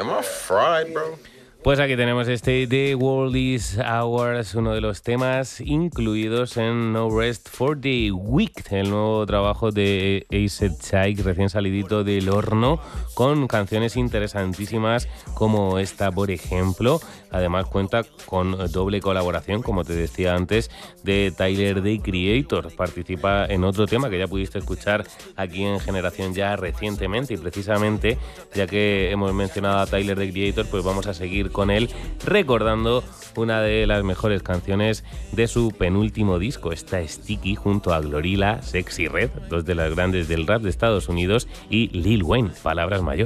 Am I fried, bro? Pues aquí tenemos este The World Is Ours, uno de los temas incluidos en No Rest for the Weak, el nuevo trabajo de Acid Psych, recién salidito del horno, con canciones interesantísimas como esta, por ejemplo. Además cuenta con doble colaboración, como te decía antes, de Tyler, the Creator. Participa en otro tema que ya pudiste escuchar aquí en Generación Ya recientemente, y precisamente, ya que hemos mencionado a Tyler, the Creator, pues vamos a seguir con él recordando una de las mejores canciones de su penúltimo disco, esta Sticky, junto a Glorilla, Sexyy Red, dos de las grandes del rap de Estados Unidos, y Lil Wayne, palabras mayores.